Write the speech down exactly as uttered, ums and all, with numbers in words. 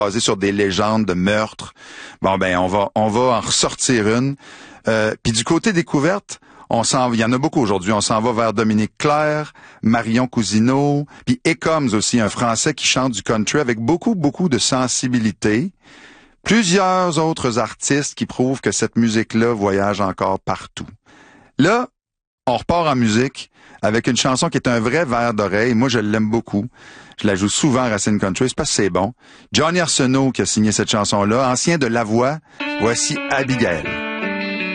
basé sur des légendes de meurtres. Bon, ben, on va, on va en ressortir une. Euh, puis du côté découverte, on s'en, il y en a beaucoup aujourd'hui. On s'en va vers Dominique Clerc, Marion Cousineau, puis Ecoms aussi, un Français qui chante du country avec beaucoup, beaucoup de sensibilité. Plusieurs autres artistes qui prouvent que cette musique-là voyage encore partout. Là, on repart en musique avec une chanson qui est un vrai verre d'oreille. Moi, je l'aime beaucoup. Je la joue souvent à Racine Country, c'est parce que c'est bon. Johnny Arsenault qui a signé cette chanson-là, ancien de La Voix. Voici Abigail.